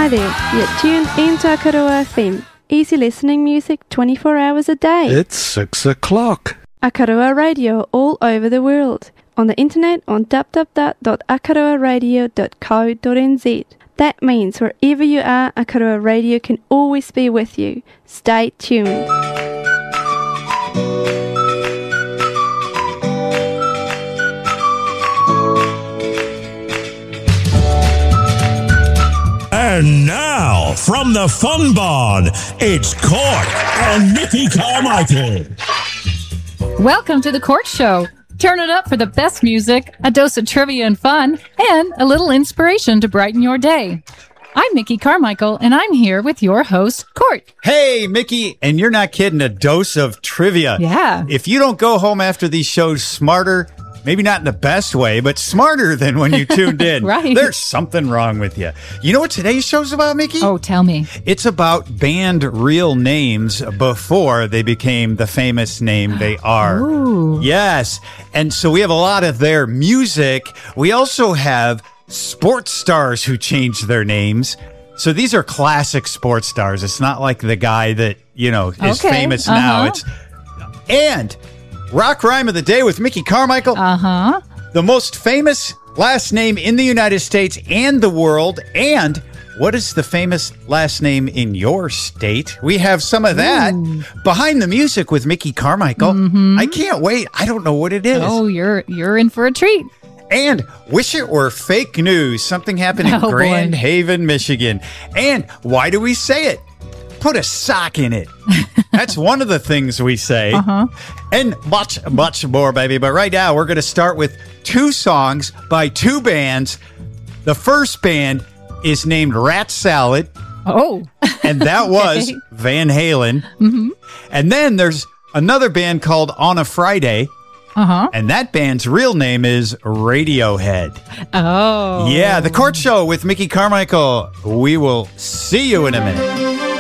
Hi there, you're tuned into Akaroa FM. Easy listening music 24 hours a day. It's 6 o'clock. Akaroa Radio all over the world. On the internet on www.akaroaradio.co.nz. That means wherever you are, Akaroa Radio can always be with you. Stay tuned. And now, from the Fun Barn, it's Court and Mickey Carmichael. Welcome to the Court Show. Turn it up for the best music, a dose of trivia and fun, and a little inspiration to brighten your day. I'm Mickey Carmichael, and I'm here with your host, Court. Hey, Mickey, and you're not kidding, a dose of trivia. Yeah. If you don't go home after these shows smarter, maybe not in the best way, but smarter than when you tuned in. Right. There's something wrong with you. You know what today's show's about, Mickey? Oh, tell me. It's about band real names before they became the famous name they are. Ooh. Yes. And so we have a lot of their music. We also have sports stars who changed their names. So these are classic sports stars. It's not like the guy that, is famous now. And Rock Rhyme of the Day with Mickey Carmichael. Uh-huh. The most famous last name in the United States and the world. And what is the famous last name in your state? We have some of that. Ooh. Behind the Music with Mickey Carmichael. Mm-hmm. I can't wait. I don't know what it is. Oh, you're in for a treat. And Wish It Were Fake News. Something happened in Grand boy. Haven, Michigan. And why do we say it? Put a sock in it. That's one of the things we say. Uh-huh. And much, much more, baby. But right now, we're going to start with two songs by two bands. The first band is named Rat Salad. Oh. And that was Van Halen. Mm-hmm. And then there's another band called On a Friday. Uh-huh. And that band's real name is Radiohead. Oh. Yeah, The Court Show with Mickey Carmichael. We will see you in a minute.